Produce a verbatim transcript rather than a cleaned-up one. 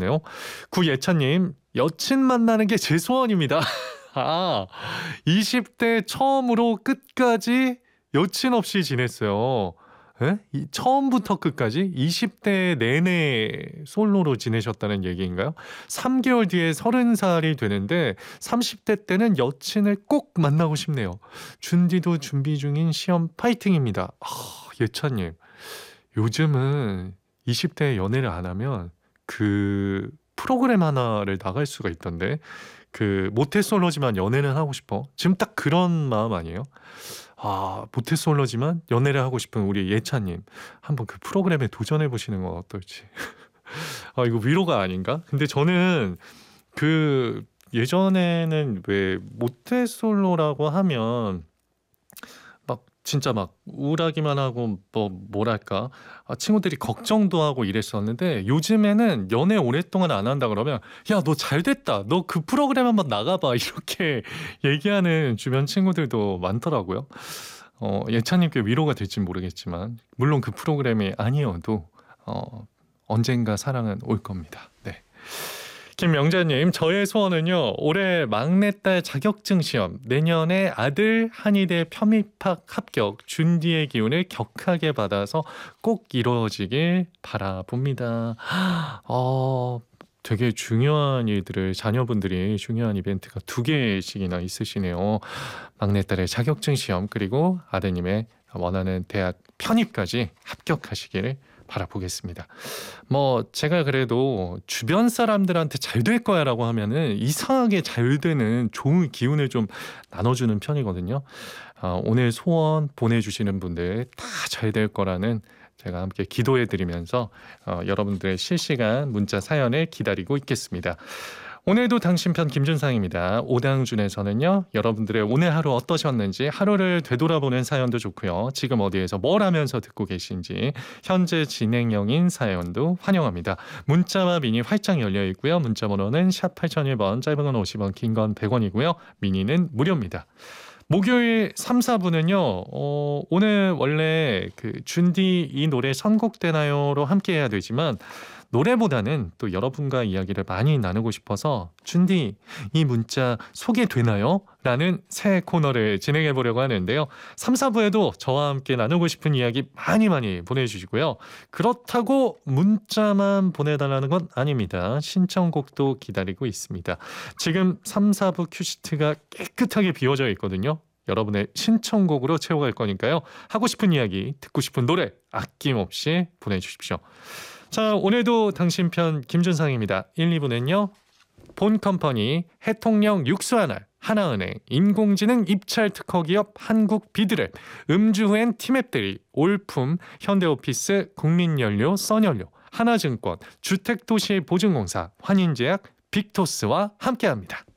주셨네요. 구예찬님, 여친 만나는 게 제 소원입니다. 아, 이십 대 처음으로 끝까지 여친 없이 지냈어요. 에? 이 처음부터 끝까지 이십 대 내내 솔로로 지내셨다는 얘기인가요? 삼 개월 뒤에 서른 살이 되는데 삼십 대 때는 여친을 꼭 만나고 싶네요. 준디도 준비 중인 시험 파이팅입니다. 아, 예찬님, 요즘은 이십 대 연애를 안 하면 그 프로그램 하나를 나갈 수가 있던데, 그 모태솔로지만 연애는 하고 싶어. 지금 딱 그런 마음 아니에요? 아, 모태솔로지만 연애를 하고 싶은 우리 예찬님, 한번 그 프로그램에 도전해 보시는 건 어떨지. 아, 이거 위로가 아닌가? 근데 저는 그 예전에는 왜 모태솔로라고 하면 막 진짜 막 우울하기만 하고 뭐 뭐랄까, 아, 친구들이 걱정도 하고 이랬었는데, 요즘에는 연애 오랫동안 안 한다 그러면 야, 너 잘 됐다, 너 그 프로그램 한번 나가봐, 이렇게 얘기하는 주변 친구들도 많더라고요. 어, 예찬님께 위로가 될진 모르겠지만, 물론 그 프로그램이 아니어도 어, 언젠가 사랑은 올 겁니다. 네. 김명자님, 저의 소원은요, 올해 막내딸 자격증 시험, 내년에 아들 한의대 편입학 합격, 준디의 기운을 격하게 받아서 꼭 이루어지길 바라봅니다. 어, 되게 중요한 일들을, 자녀분들이 중요한 이벤트가 두 개씩이나 있으시네요. 막내딸의 자격증 시험, 그리고 아드님의 원하는 대학 편입까지 합격하시기를 바라보겠습니다. 뭐 제가 그래도 주변 사람들한테 잘 될 거야 라고 하면은 이상하게 잘 되는 좋은 기운을 좀 나눠주는 편이거든요. 어, 오늘 소원 보내주시는 분들 다 잘 될 거라는, 제가 함께 기도해 드리면서 어, 여러분들의 실시간 문자 사연을 기다리고 있겠습니다. 오늘도 당신 편 김준상입니다. 오당준에서는요, 여러분들의 오늘 하루 어떠셨는지, 하루를 되돌아보는 사연도 좋고요, 지금 어디에서 뭘 하면서 듣고 계신지, 현재 진행형인 사연도 환영합니다. 문자와 미니 활짝 열려 있고요. 문자 번호는 샵 팔공공일 번, 짧은 건 오십 원, 긴 건 백 원이고요. 미니는 무료입니다. 목요일 삼, 사 부는요, 어, 오늘 원래 그 준디 이 노래 선곡되나요로 함께 해야 되지만, 노래보다는 또 여러분과 이야기를 많이 나누고 싶어서 준디 이 문자 소개되나요? 라는 새 코너를 진행해 보려고 하는데요. 삼, 사 부에도 저와 함께 나누고 싶은 이야기 많이 많이 보내주시고요. 그렇다고 문자만 보내달라는 건 아닙니다. 신청곡도 기다리고 있습니다. 지금 삼, 사 부 큐시트가 깨끗하게 비워져 있거든요. 여러분의 신청곡으로 채워갈 거니까요. 하고 싶은 이야기, 듣고 싶은 노래 아낌없이 보내주십시오. 자, 오늘도 당신 편 김준상입니다. 일, 이 부는요, 폰컴퍼니, 해통령 육수하나, 하나은행, 인공지능 입찰 특허기업 한국비드랩, 음주후엔 티맵대리, 올품, 현대오피스, 국민연료, 써연료, 하나증권, 주택도시보증공사, 환인제약, 빅토스와 함께합니다.